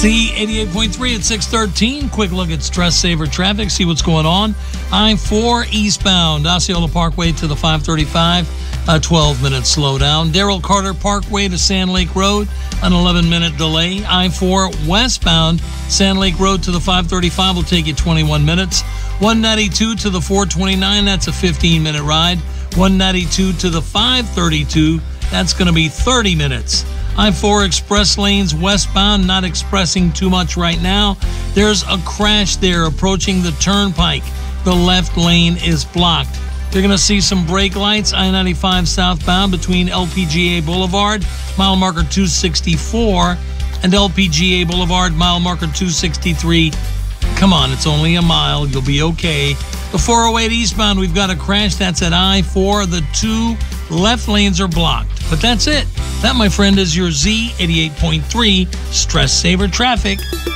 Z88.3 at 613. Quick look at stress saver traffic. See what's going on. I-4 eastbound, Osceola Parkway to the 535. A 12-minute slowdown. Darrell Carter Parkway to Sand Lake Road, an 11-minute delay. I-4 westbound, Sand Lake Road to the 535 will take you 21 minutes. 192 to the 429, that's a 15-minute ride. 192 to the 532, that's going to be 30 minutes. I-4 express lanes westbound, not expressing too much right now. There's a crash there approaching the turnpike. The left lane is blocked. You're going to see some brake lights, I-95 southbound between LPGA Boulevard, mile marker 264, and LPGA Boulevard, mile marker 263. Come on, it's only a mile. You'll be okay. The 408 eastbound, we've got a crash. That's at I-4. The two left lanes are blocked. But that's it. That, my friend, is your Z88.3 Stress Saver Traffic.